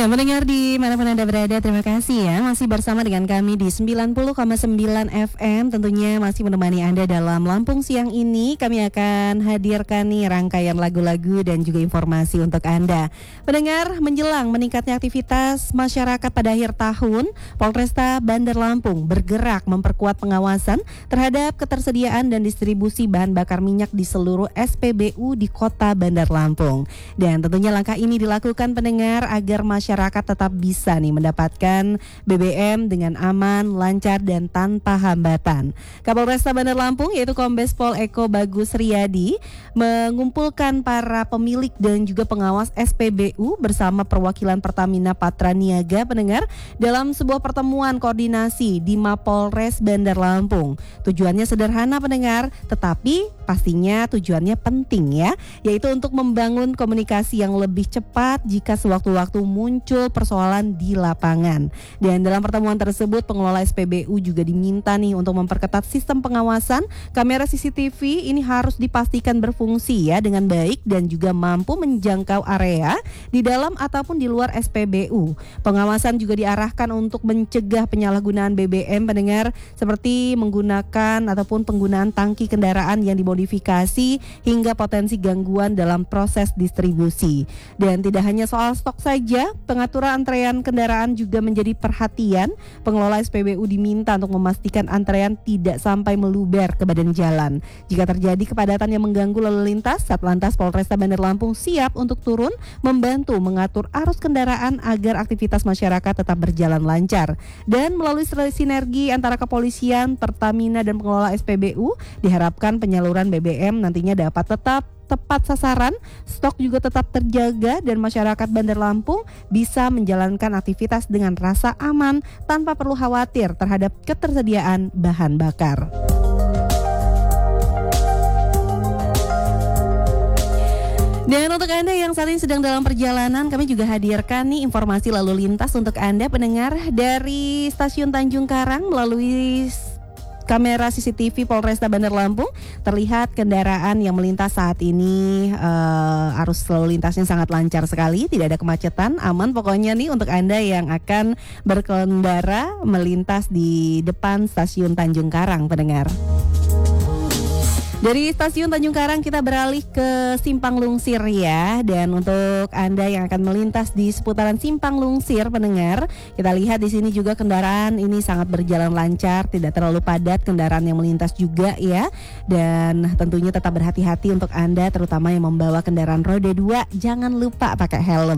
Ya, mendengar di manapun Anda berada, terima kasih ya. Masih bersama dengan kami di 90,9 FM. Tentunya masih menemani Anda dalam Lampung Siang ini. Kami akan hadirkan nih rangkaian lagu-lagu dan juga informasi untuk Anda. Pendengar, menjelang meningkatnya aktivitas masyarakat pada akhir tahun, Polresta Bandar Lampung bergerak memperkuat pengawasan terhadap ketersediaan dan distribusi bahan bakar minyak di seluruh SPBU di Kota Bandar Lampung. Dan tentunya langkah ini dilakukan pendengar agar masyarakat tetap bisa nih mendapatkan BBM dengan aman, lancar dan tanpa hambatan. Kapolresta Bandar Lampung yaitu Kombes Pol Eko Bagus Riyadi mengumpulkan para pemilik dan juga pengawas SPBU bersama perwakilan Pertamina Patra Niaga pendengar dalam sebuah pertemuan koordinasi di Mapolres Bandar Lampung. Tujuannya sederhana pendengar, tetapi pastinya tujuannya penting ya, yaitu untuk membangun komunikasi yang lebih cepat jika sewaktu-waktu muncul persoalan di lapangan. Dan dalam pertemuan tersebut pengelola SPBU juga diminta nih untuk memperketat sistem pengawasan. Kamera CCTV ini harus dipastikan berfungsi ya dengan baik dan juga mampu menjangkau area di dalam ataupun di luar SPBU. Pengawasan juga diarahkan untuk mencegah penyalahgunaan BBM pendengar, seperti menggunakan ataupun penggunaan tangki kendaraan yang dimodifikasi hingga potensi gangguan dalam proses distribusi. Dan tidak hanya soal stok saja, pengaturan antrean kendaraan juga menjadi perhatian. Pengelola SPBU diminta untuk memastikan antrean tidak sampai meluber ke badan jalan. Jika terjadi kepadatan yang mengganggu lalu lintas, Satlantas Polresta Bandar Lampung siap untuk turun membantu mengatur arus kendaraan agar aktivitas masyarakat tetap berjalan lancar. Dan melalui sinergi antara kepolisian, Pertamina dan pengelola SPBU, diharapkan penyaluran BBM nantinya dapat tetap tepat sasaran, stok juga tetap terjaga dan masyarakat Bandar Lampung bisa menjalankan aktivitas dengan rasa aman tanpa perlu khawatir terhadap ketersediaan bahan bakar. Dan untuk Anda yang saat ini sedang dalam perjalanan, kami juga hadirkan nih informasi lalu lintas untuk Anda pendengar dari Stasiun Tanjung Karang. Melalui kamera CCTV Polresta Bandar Lampung terlihat kendaraan yang melintas saat ini, arus lalu lintasnya sangat lancar sekali, tidak ada kemacetan, aman pokoknya nih untuk Anda yang akan berkendara melintas di depan Stasiun Tanjung Karang pendengar. Dari Stasiun Tanjung Karang kita beralih ke Simpang Lungsir ya. Dan untuk Anda yang akan melintas di seputaran Simpang Lungsir pendengar, kita lihat di sini juga kendaraan ini sangat berjalan lancar, tidak terlalu padat kendaraan yang melintas juga ya. Dan tentunya tetap berhati-hati untuk Anda terutama yang membawa kendaraan roda 2, jangan lupa pakai helm.